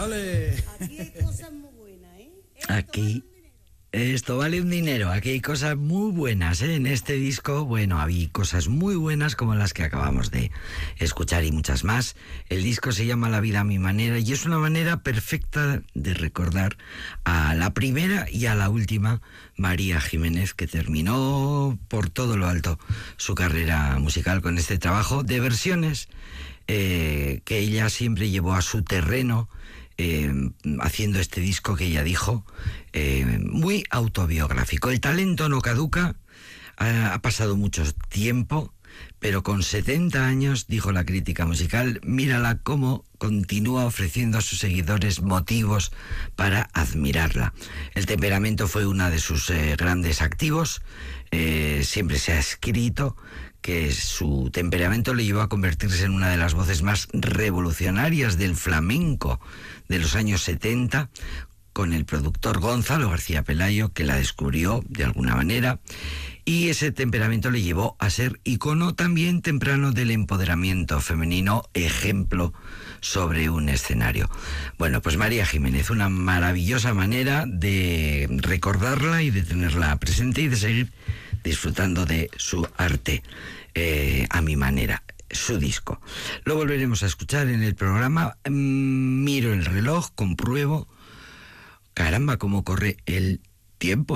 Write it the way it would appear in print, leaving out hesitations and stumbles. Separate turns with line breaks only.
¡Ale!
Aquí hay cosas muy buenas, ¿eh?
Aquí esto vale un dinero. Aquí hay cosas muy buenas, ¿eh? En este disco, bueno, había cosas muy buenas como las que acabamos de escuchar y muchas más. El disco se llama La vida a mi manera y es una manera perfecta de recordar a la primera y a la última María Jiménez, que terminó por todo lo alto su carrera musical con este trabajo de versiones que ella siempre llevó a su terreno, haciendo este disco que ella dijo muy autobiográfico. El talento no caduca, ha pasado mucho tiempo, pero con 70 años, dijo la crítica musical, mírala cómo continúa ofreciendo a sus seguidores motivos para admirarla. El temperamento fue uno de sus grandes activos. Siempre se ha escrito que su temperamento le llevó a convertirse en una de las voces más revolucionarias del flamenco de los años 70, con el productor Gonzalo García Pelayo, que la descubrió de alguna manera, y ese temperamento le llevó a ser icono también temprano del empoderamiento femenino, ejemplo sobre un escenario. Bueno, pues María Jiménez, una maravillosa manera de recordarla y de tenerla presente y de seguir disfrutando de su arte, a mi manera, su disco. Lo volveremos a escuchar en el programa. Miro el reloj, compruebo, caramba, cómo corre el tiempo.